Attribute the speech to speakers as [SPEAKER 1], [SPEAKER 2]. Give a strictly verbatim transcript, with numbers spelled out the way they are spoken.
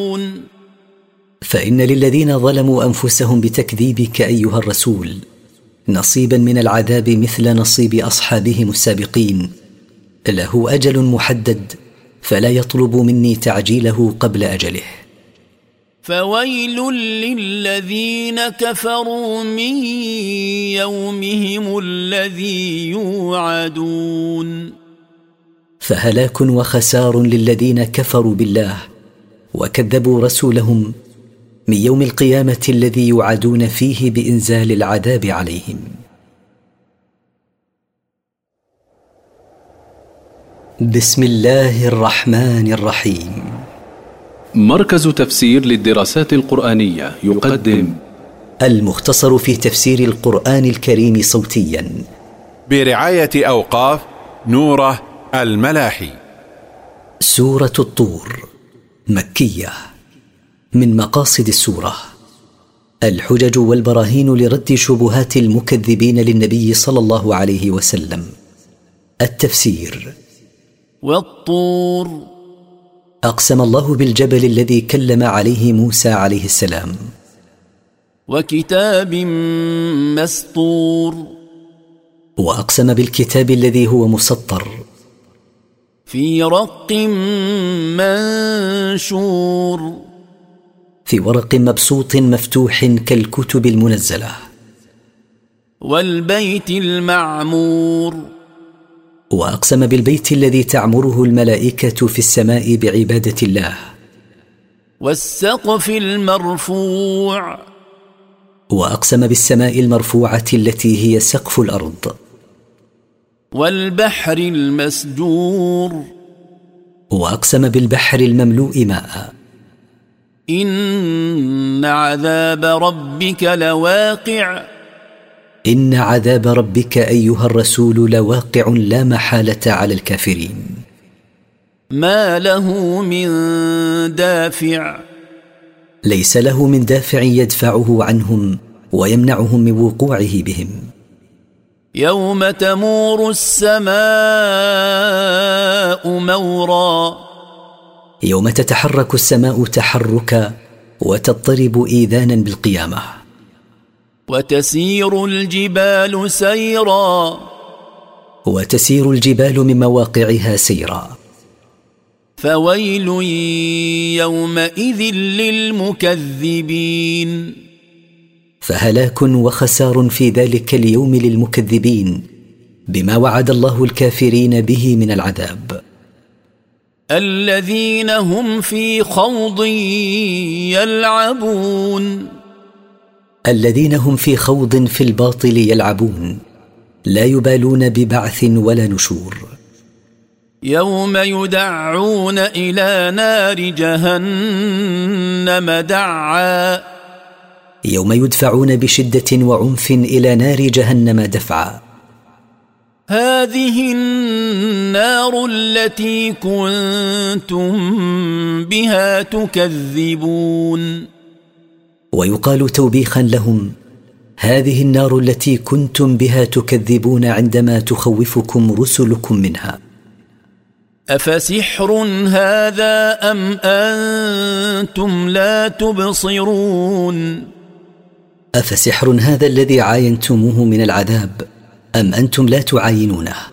[SPEAKER 1] فإن للذين ظلموا أنفسهم بتكذيبك أيها الرسول نصيبا من العذاب مثل نصيب أصحابهم السابقين، له أجل محدد فلا يطلب مني تعجيله قبل أجله.
[SPEAKER 2] فويل للذين كفروا من يومهم الذي يوعدون.
[SPEAKER 1] فهلاك وخسار للذين كفروا بالله وكذبوا رسولهم من يوم القيامة الذي يوعدون فيه بإنزال العذاب عليهم. بسم الله الرحمن الرحيم.
[SPEAKER 3] مركز تفسير للدراسات القرآنية يقدم
[SPEAKER 1] المختصر في تفسير القرآن الكريم صوتيا
[SPEAKER 4] برعاية أوقاف نوره الملاحي.
[SPEAKER 1] سورة الطور مكية. من مقاصد السورة الحجج والبراهين لرد شبهات المكذبين للنبي صلى الله عليه وسلم. التفسير.
[SPEAKER 2] والطور
[SPEAKER 1] أقسم الله بالجبل الذي كلم عليه موسى عليه السلام.
[SPEAKER 2] وكتاب مسطور.
[SPEAKER 1] وأقسم بالكتاب الذي هو مسطر
[SPEAKER 2] في رق منشور،
[SPEAKER 1] في ورق مبسوط مفتوح كالكتب المنزلة.
[SPEAKER 2] والبيت المعمور.
[SPEAKER 1] وأقسم بالبيت الذي تعمره الملائكة في السماء بعبادة الله.
[SPEAKER 2] والسقف المرفوع.
[SPEAKER 1] وأقسم بالسماء المرفوعة التي هي سقف الأرض.
[SPEAKER 2] والبحر المسجور.
[SPEAKER 1] وأقسم بالبحر المملوء ماء.
[SPEAKER 2] إن عذاب ربك لواقع.
[SPEAKER 1] إن عذاب ربك أيها الرسول لواقع لا محالة على الكافرين.
[SPEAKER 2] ما له من دافع.
[SPEAKER 1] ليس له من دافع يدفعه عنهم ويمنعهم من وقوعه بهم.
[SPEAKER 2] يوم تمور السماء مورا.
[SPEAKER 1] يوم تتحرك السماء تحركا وتضطرب إيذانا بالقيامة.
[SPEAKER 2] وتسير الجبال سيرا.
[SPEAKER 1] وتسير الجبال من مواقعها سيرا.
[SPEAKER 2] فويل يومئذ للمكذبين.
[SPEAKER 1] فهلاك وخسار في ذلك اليوم للمكذبين بما وعد الله الكافرين به من العذاب.
[SPEAKER 2] الذين هم في خوض يلعبون.
[SPEAKER 1] الذين هم في خوض في الباطل يلعبون لا يبالون ببعث ولا نشور.
[SPEAKER 2] يوم يدعون إلى نار جهنم دعا.
[SPEAKER 1] يوم يدفعون بشدة وعنف إلى نار جهنم دفعا.
[SPEAKER 2] هذه النار التي كنتم بها تكذبون.
[SPEAKER 1] ويقال توبيخا لهم: هذه النار التي كنتم بها تكذبون عندما تخوفكم رسلكم منها.
[SPEAKER 2] أفسحر هذا أم أنتم لا تبصرون.
[SPEAKER 1] أفسحر هذا الذي عاينتموه من العذاب أم أنتم لا تعاينونه.